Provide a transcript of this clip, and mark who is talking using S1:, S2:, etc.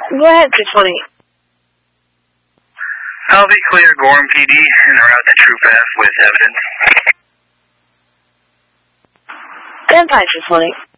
S1: Go ahead, 618.
S2: I'll be clear, Gorham PD, en route to Troop F with evidence.
S1: 10-5, 618.